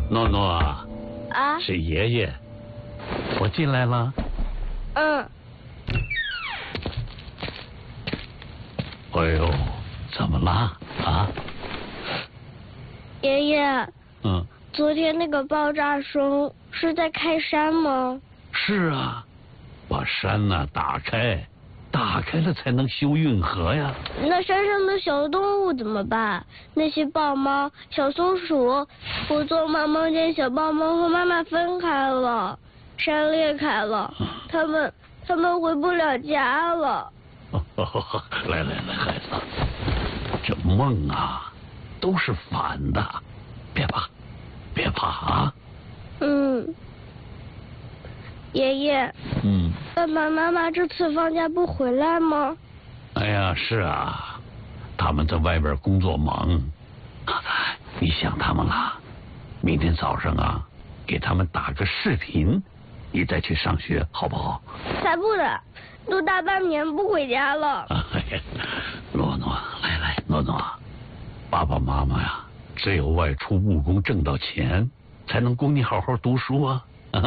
诺诺啊， 是爷爷，我进来了。 嗯。 哎呦，怎么了啊？ 爷爷。昨天那个爆炸声是在开山吗？ 是啊，把山打开了才能修运河呀。 那山上的小动物怎么办？那些豹猫、小松鼠，我做梦梦见小豹猫和妈妈分开了，山裂开了，它们回不了家了。 来，孩子，这梦都是反的，别怕啊。 爷爷。爸爸妈妈这次放假不回来吗？ 哎呀，是啊，他们在外边工作忙。你想他们了？明天早上给他们打个视频，你再去上学好不好？ 才不的，都大半年不回家了。 诺诺，来，诺诺，爸爸妈妈只有外出务工挣到钱，才能供你好好读书啊。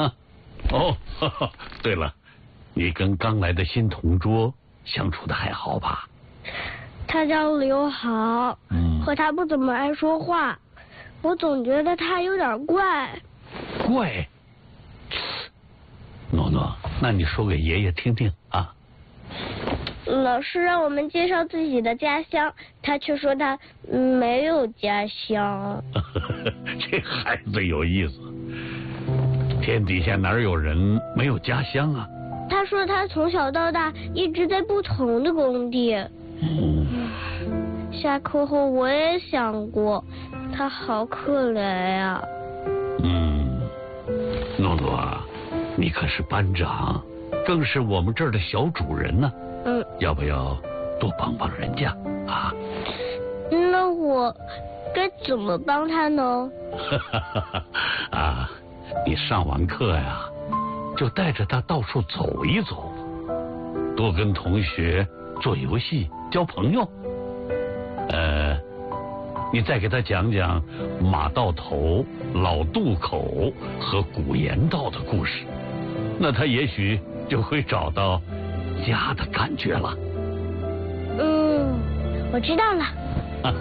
对了，你跟刚来的新同桌相处的还好吧？ 他叫刘豪，和他不怎么爱说话，我总觉得他有点怪。 怪？诺诺，那你说给爷爷听听啊。 老师让我们介绍自己的家乡，他却说他没有家乡。 这孩子有意思，天底下哪有人没有家乡啊？ 他说他从小到大一直在不同的工地。下课后我也想过，他好可怜呀。 诺诺，你可是班长，更是我们这儿的小主人呢。要不要多帮帮人家啊？ 那我该怎么帮他呢？ 你上完课就带着他到处走一走，多跟同学做游戏交朋友。你再给他讲讲马道头、老渡口和古言道的故事，那他也许就会找到家的感觉了。 我知道了。